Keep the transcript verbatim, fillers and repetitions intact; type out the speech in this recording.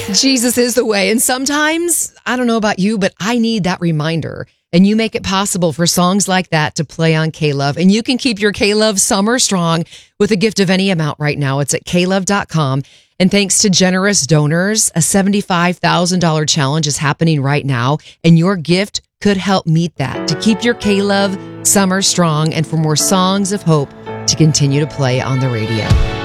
Jesus is the way. And sometimes, I don't know about you, but I need that reminder. And you make it possible for songs like that to play on K-Love. And you can keep your K-Love summer strong with a gift of any amount right now. It's at K love dot com. And thanks to generous donors, a seventy-five thousand dollars challenge is happening right now. And your gift could help meet that, to keep your K-Love summer strong and for more songs of hope to continue to play on the radio.